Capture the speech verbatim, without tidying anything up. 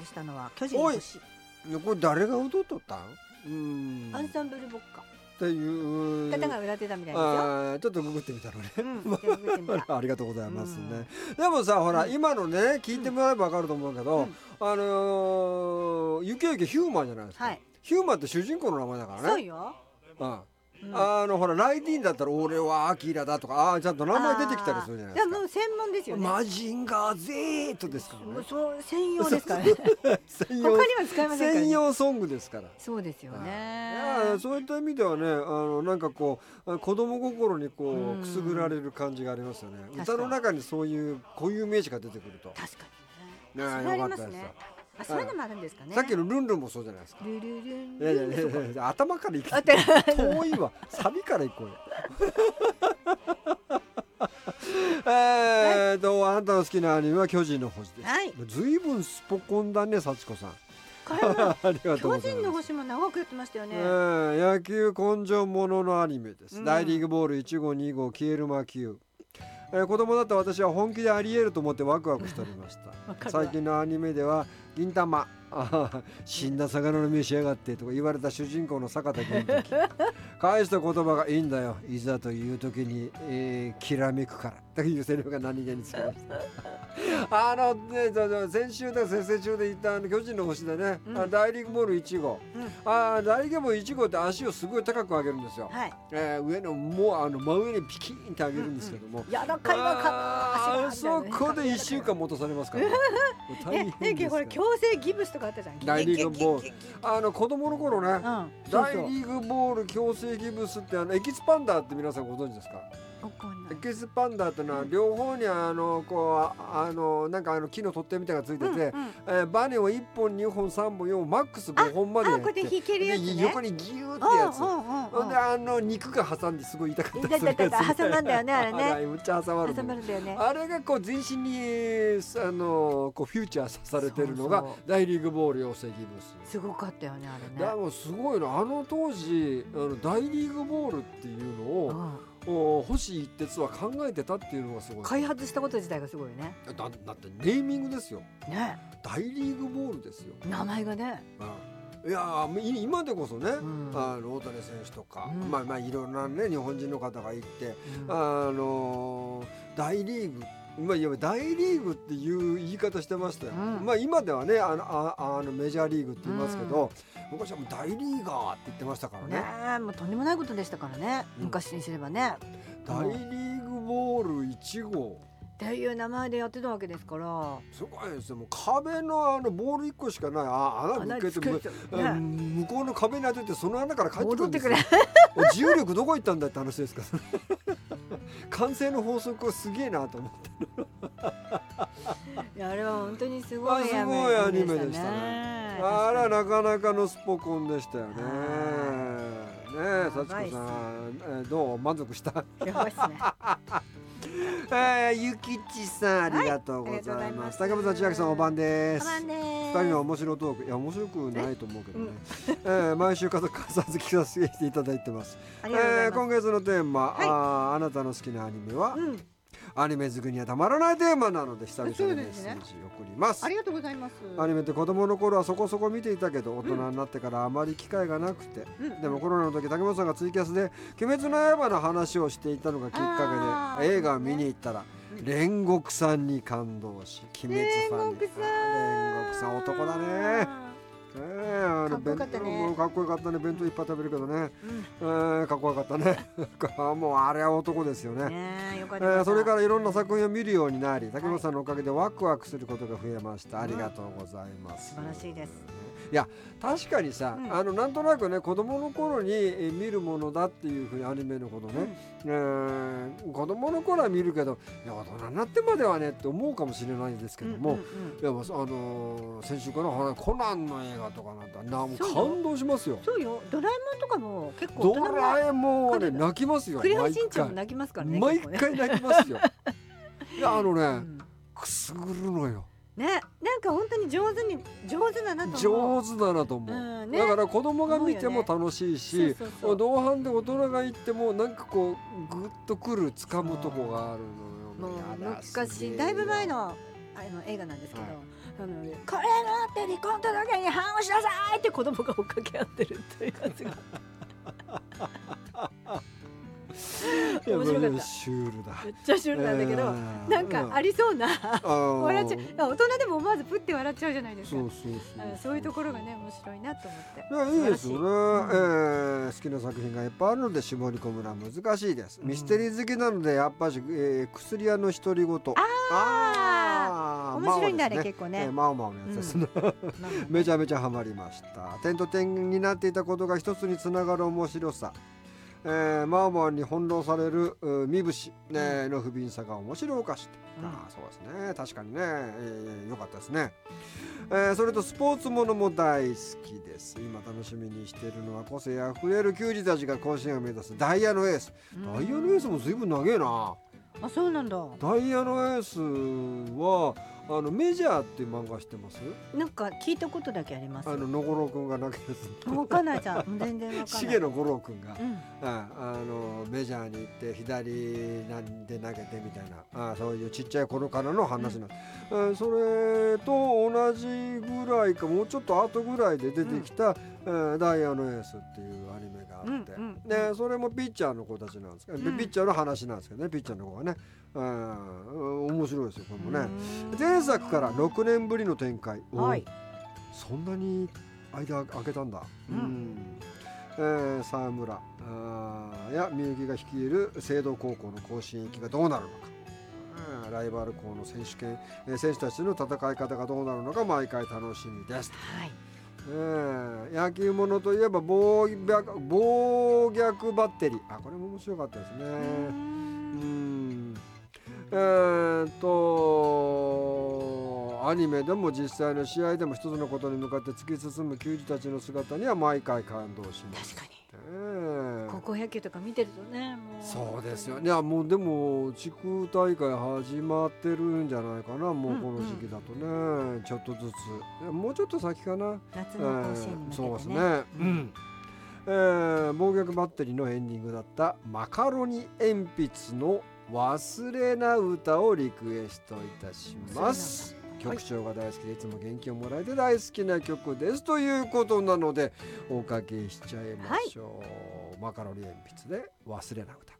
したのは巨人の星。 これ誰が歌っとったん？うーんアンサンブルボッカっていう方が歌ってたみたいですよ。 あちょっとググってみたのね、 うん、ググってみたありがとうございますね、うん、でもさほら、うん、今のね聞いてもらえば分かると思うけど、うん、あのー、ゆきゆきヒューマンじゃないですか、はい、ヒューマンって主人公の名前だからね。 そうよ、 うんうん、あのほらライディーンだったら俺はアキラだとかああちゃんと名前出てきたりするじゃないですか。 いやもう専門ですよね。 マジンガー Z ですからね。 そう専用ですからね専用他には使いませんからね。 専用ソングですから。 そうですよね。 いやそういった意味ではねあのなんかこう子供心にこうくすぐられる感じがありますよね。歌の中にそういう固有名詞が出てくると確かにね。ねよかったです。あ、そういうのもあるんですかね。 さっきのルンルンもそうじゃないですか。 ルルルンいやいやいや頭からいく遠いわサビからいこうよえーとあなたの好きなアニメは巨人の星です、はい、ずいぶんスポコンだね幸子さんありがとうございます。 巨人の星も長くやってましたよね、えー、野球根性もののアニメです、うん、大リーグボールいち号に号消える魔球、えー、子供だった私は本気であり得ると思ってワクワクしておりました最近のアニメでは銀玉死んだ魚の目しやがってとか言われた主人公の坂田銀時返した言葉がいいんだよいざという時に、えー、きらめくからというセリフが何気につきましたあのね先週だ先々週で言ったあの巨人の星でね、うん、大リーグボールいち号、うん、あ大リーグボールいち号って足をすごい高く上げるんですよ、はいえー、上のもうあの真上にピキーンって上げるんですけども、 うんうん、柔らかいわかあそこでいっしゅうかん戻されますから、ね、大変ですえ、これ矯正ギブスとかあったじゃん。 大リーグボールあの子供の頃ね、うん、大リーグボール矯正ギブスってあのエキスパンダーって皆さんご存知ですか？エキスパンダーってのは両方にあのこうあのなんかあの木の取っ手みたいなのがついてて、うんうんえー、バネをいっぽんにほんさんぼんよんほんマックスごほんまでやってああこれで引けるやつ、ね、 横にギューってやつ、うんうんうんうん、であの肉が挟んですごい痛かったりするやつ、ね、 挟まんだよねあれねあれむっちゃ挟まる、 挟まるんだよね。 あれがこう全身にあのこうフューチャーされてるのが大リーグボール養成ギブス。 すごかったよねあれね。 でもすごいのあの当時あの大リーグボールっていうのを、うん星一徹は考えてたっていうのがすごい。 開発したこと自体がすごいね。 だ, だってネーミングですよ、 ね、 大リーグボールですよ名前がね、 うん、いや今でこそね、うん、あの大谷選手とか、うん、まあまあいろんなね日本人の方がいて、うん、あの大リーグまあ、いや大リーグっていう言い方してましたよ、うんまあ、今ではねあのああのメジャーリーグって言いますけど、うん、昔はもう大リーガーって言ってましたからね。 ねえもうとんでもないことでしたからね、うん、昔にすればね大リーグボールいち号っていう名前でやってたわけですから。 すごいですよ。もう壁のあのボールいっこしかないあ穴向けて、ね、向こうの壁に当ててその穴から帰ってくるんですよ。重力どこ行ったんだって話ですから慣性の法則はすげえなと思っていやあれは本当にすごいすごいアニメでしたね。あらなかなかのスポコンでしたよね。ねえ幸子さん、えー、どう満足した？ やばいっすねえー、ゆきちさんありがとうございます。竹本さん千秋さんお晩です。 お晩です。 ふたりの面白トークいや面白くないと思うけどね、うんえー、毎週欠かさず聞かせていただいてます。 ありがとうございます。 えー、今月のテーマ、はい、あ, あなたの好きなアニメは、うんアニメ好きにはたまらないテーマなので久々にメッセージを送ります。 ありがとうございます。 アニメって子供の頃はそこそこ見ていたけど大人になってからあまり機会がなくて、うん、でもコロナの時竹本さんがツイキャスで鬼滅の刃の話をしていたのがきっかけで映画を見に行ったら、ね、煉獄さんに感動し鬼滅ファンに煉獄さん男だねえー、 かっこよかったね。 かっこよかったね。弁当いっぱい食べるけどね、うんえー、かっこよかったねもうあれは男ですよね。 ねよかったえー、それからいろんな作品を見るようになり竹本さんのおかげでワクワクすることが増えました、はい、ありがとうございます、 うん、素晴らしいです。 いや確かにさ、うん、あのなんとなくね子供の頃に見るものだっていうふうにアニメのことね、うんえー、子供の頃は見るけどいや大人になってまではねって思うかもしれないですけども、うんうんうん、いやあのー、先週からコナンの映画とかなんだなもう感動しますよ。 そうよドラえもんとかも結構ドラえもんはね泣きますよ。 クレヨンしんちゃんも泣きますからね。 毎回泣きますよいやあのね、うん、くすぐるのよね、なんか本当に上手に上手だなと思う。上手だなと思う、うんね、だから子供が見ても楽しいし、ね、そうそうそう同伴で大人が行ってもなんかこうグッとくる掴むとこがあるのよ。 もう昔だいぶ前のあの映画なんですけど、 はい、 あのこれのって離婚届に反応しなさいって子供が追っかけ合ってるっていうやつが面白かった。 シュールだ。 めっちゃシュールなんだけど、えー、なんかありそうな、うん、笑っちゃう。大人でも思わずプって笑っちゃうじゃないですか。そうそうそうそう、そういうところがね面白いなと思って。 いやいいですよね、うん、えー、好きな作品がいっぱいあるので絞り込むのは難しいです、うん、ミステリー好きなのでやっぱり、えー、薬屋の独り言、ああ面白いんだね、ね、結構ね、 えー、マオマオのやつですね、うん、めちゃめちゃハマりました。点と点になっていたことが一つにつながる面白さ、えー、マオマオに翻弄される身節、ね、の不憫さが面白おかしくて、うん、あそうですね、確かにね、えー、よかったですね、えー、それとスポーツものも大好きです。今楽しみにしているのは個性あふれる球児たちが甲子園を目指すダイヤのエース、うん、ダイヤのエースも随分長えな。 あ、そうなんだ。 ダイヤのエースはあのメジャーっていう漫画知ってます？ なんか聞いたことだけあります。 あの野五郎くんが投げるやつ。 わかんないじゃん。全然わかんない。 重野五郎くんが、 うん、 あ, あのメジャーに行って左なんで投げてみたいな、あそういうちっちゃい頃からの話なんです、うん、それと同じぐらいかもうちょっと後ぐらいで出てきた、うん、ダイヤのエースっていうアニメがあって、うんうん、でそれもピッチャーの子たちなんですけど、うん、でピッチャーの話なんですけどね、ピッチャーの子がね、うん、面白いですよこれもね。前作からろくねんぶりの展開、はい、そんなに間空けたんだ、うんうんえー、沢村あやみゆきが率いる聖堂高校の甲子園行きがどうなるのか、うん、ライバル校の選手権、えー、選手たちの戦い方がどうなるのか毎回楽しみです、はいえー、野球ものといえば暴虐、暴虐バッテリー、あこれも面白かったですね。うんえーっとアニメでも実際の試合でも一つのことに向かって突き進む球児たちの姿には毎回感動します。 確かに、えー、高校野球とか見てるとね、もうそうですよね。いやもうでも地区大会始まってるんじゃないかな、もうこの時期だとね、うんうん、ちょっとずつもうちょっと先かな、 夏の甲子園に向けてね、えー、そうですね、 うんえー、暴虐バッテリーのエンディングだったマカロニ鉛筆の忘れな歌をリクエストいたします。曲調が大好きでいつも元気をもらえて大好きな曲ですということなのでおかけしちゃいましょう、はい、マカロニ鉛筆で忘れな歌。